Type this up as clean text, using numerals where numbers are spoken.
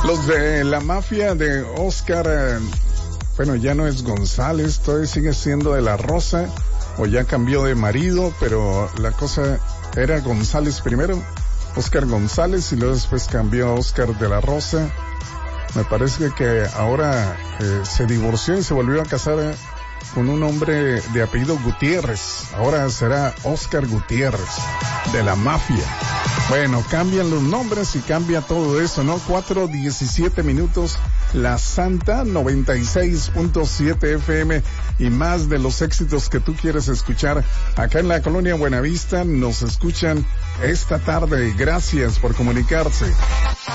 Los de la mafia de Oscar, bueno, ya no es González, todavía sigue siendo de la Rosa, o ya cambió de marido, pero la cosa era González primero, Oscar González, y luego después cambió a Oscar de la Rosa. Me parece que ahora se divorció y se volvió a casar con un hombre de apellido Gutiérrez. Ahora será Oscar Gutiérrez, de la mafia. Bueno, cambian los nombres y cambia todo eso, ¿no? 4:17, La Santa 96.7 FM y más de los éxitos que tú quieres escuchar acá en la colonia Buenavista. Nos escuchan esta tarde. Gracias por comunicarse.